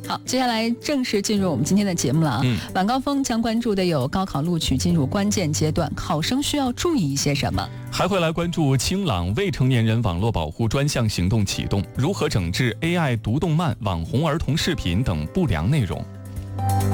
好，接下来正式进入我们今天的节目了啊。晚高峰将关注的有高考录取进入关键阶段，考生需要注意一些什么？ 还会来关注清朗未成年人网络保护专项行动启动，如何整治 AI 读动漫、网红儿童视频等不良内容。